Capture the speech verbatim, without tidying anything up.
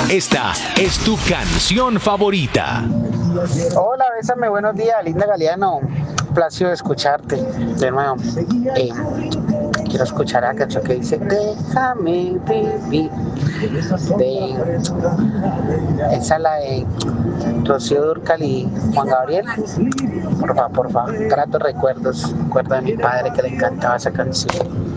Esta es tu canción favorita. Hola, bésame, buenos días, Linda Galeano. Placio de escucharte de nuevo. Eh, quiero escuchar la canción que dice Déjame vivir. De esa la de Rocío Dúrcal y Juan Gabriel. Porfa, porfa. Gratos recuerdos. Recuerdo de mi padre que le encantaba esa canción.